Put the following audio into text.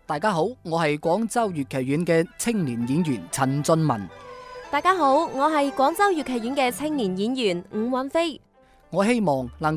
大家好，我係廣州粵劇院嘅青年演員陳俊文。 大家好，我係廣州粵劇院嘅青年演員伍允飛。 我希望能